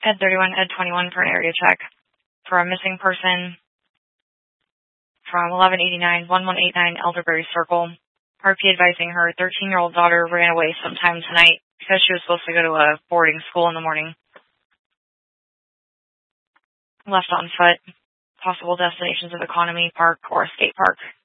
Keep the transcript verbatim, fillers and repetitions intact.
Ed thirty-one, Ed twenty-one for an area check for a missing person from eleven eighty-nine, eleven eighty-nine Elderberry Circle. R P advising her thirteen-year-old daughter ran away sometime tonight because she was supposed to go to a boarding school in the morning. Left on foot. Possible destinations of Economy Park or State Park.